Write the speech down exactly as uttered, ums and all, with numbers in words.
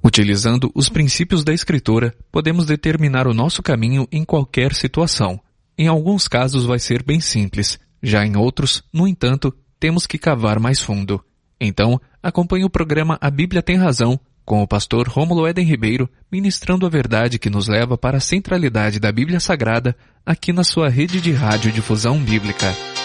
Utilizando os princípios da Escritura, podemos determinar o nosso caminho em qualquer situação. Em alguns casos vai ser bem simples, já em outros, no entanto, temos que cavar mais fundo. Então, acompanhe o programa A Bíblia Tem Razão, com o pastor Rômulo Éden Ribeiro, ministrando a verdade que nos leva para a centralidade da Bíblia Sagrada, aqui na sua rede de rádio difusão bíblica.